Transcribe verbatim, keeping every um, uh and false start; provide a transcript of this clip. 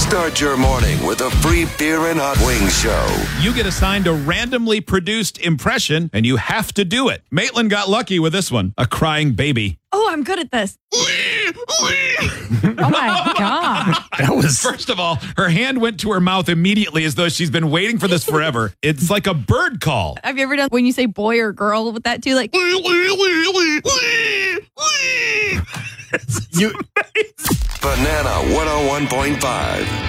Start your morning with a free beer and hot wings show. You get assigned a randomly produced impression, and you have to do it. Maitland got lucky with this one, a crying baby. Oh, I'm good at this. Oh, my God. That was First of all, her hand went to her mouth immediately as though she's been waiting for this forever. It's like a bird call. Have you ever done when you say boy or girl with that too? Like, you Banana one oh one point five.